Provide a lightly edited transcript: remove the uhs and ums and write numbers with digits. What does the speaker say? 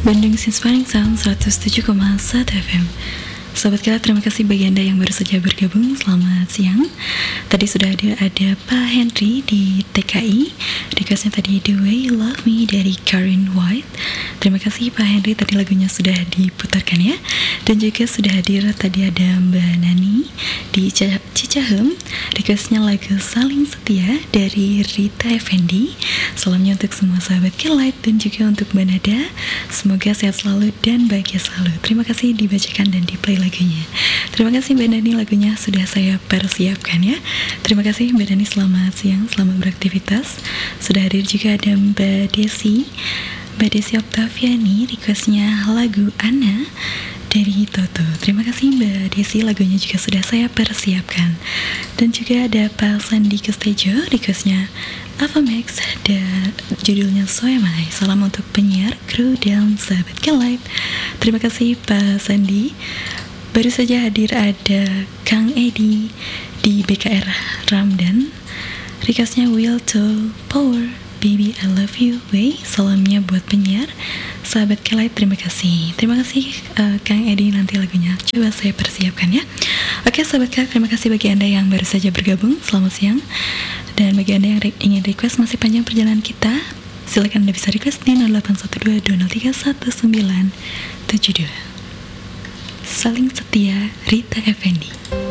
Bandung Inspiring Sound 107,1 FM. Sahabat Kala, terima kasih bagi Anda yang baru saja bergabung. Selamat siang. Tadi sudah ada Pak Henry di TKI. Requestnya tadi The Way You Love Me dari Karen White. Terima kasih Pak Henry, tadi lagunya sudah diputarkan ya. Dan juga sudah hadir tadi ada Mbak Nani di Cicahem. Requestnya lagu Saling Setia dari Rita Effendi. Salamnya untuk semua sahabat Kelight dan juga untuk Mbak Nada. Semoga sehat selalu dan bahagia selalu. Terima kasih dibacakan dan di-play lagunya. Terima kasih Mbak Nani, lagunya sudah saya persiapkan ya. Terima kasih Mbak Nani, selamat siang, selamat beraktivitas. Sudah hadir juga ada Mbak Desi Oktaviani, requestnya lagu Ana dari Toto. Terima kasih Mbak Desi, lagunya juga sudah saya persiapkan. Dan juga ada Pak Sandi Kustejo, requestnya Avamax dan judulnya Soemai. Salam untuk penyiar, kru, dan sahabat Kelight. Terima kasih Pak Sandi. Baru saja hadir ada Kang Edi di BKR Ramdan. Requestnya Will to Power, Baby I Love You Way. Salamnya buat penyiar, sahabat Kelight. Terima kasih. Terima kasih Kang Edi, nanti lagunya coba saya persiapkan ya. Oke sahabat Kelight, terima kasih bagi Anda yang baru saja bergabung. Selamat siang. Dan bagi Anda yang ingin request, masih panjang perjalanan kita, silakan Anda bisa request di 0812-203-1972. Saling Setia, Rita Effendi.